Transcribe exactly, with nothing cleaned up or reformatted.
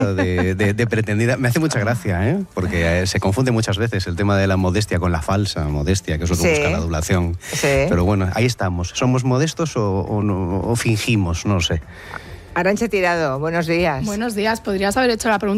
De, de, de pretendida. Me hace mucha gracia, ¿eh? Porque eh, se confunde muchas veces el tema de la modestia con la falsa modestia, que es lo que sí. busca la adulación. Sí. Pero bueno, ahí estamos. ¿Somos modestos o, o, no, o fingimos? No lo sé. Arantxa Tirado, buenos días. Buenos días. Podrías haber hecho la pregunta